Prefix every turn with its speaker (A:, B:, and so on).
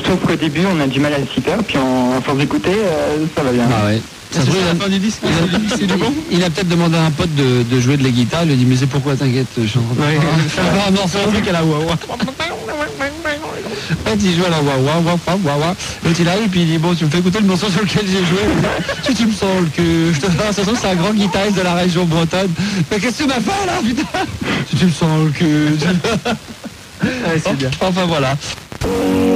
A: Sauf qu'au début, on a du mal à s'y faire, puis en force d'écouter, ça va bien.
B: Ah ouais. Ça se trouve,
C: la fin du disque.
B: il a peut-être demandé à un pote de jouer de la guitare, il lui a dit mais c'est pourquoi t'inquiète, je suis en train de faire un morceau, un truc à la wawa. En fait, il joue à la wawa. L'autre il arrive puis il dit bon tu me fais écouter le morceau sur lequel j'ai joué. Tu me sens le cul. Je te fais ça, c'est un grand guitariste de la région bretonne. Mais qu'est-ce que tu m'as fait là putain? Tu me sens le cul.
C: Ouais, c'est bien.
B: Enfin voilà.